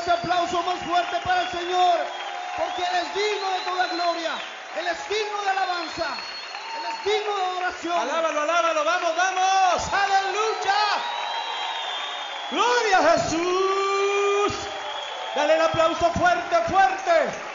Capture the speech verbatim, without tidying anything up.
ese aplauso más fuerte para el Señor, porque Él es digno de toda gloria, Él es digno de alabanza, Él es digno de adoración. Alábalo, alábalo, vamos, vamos. Aleluya. Gloria a Jesús. Dale el aplauso fuerte, fuerte.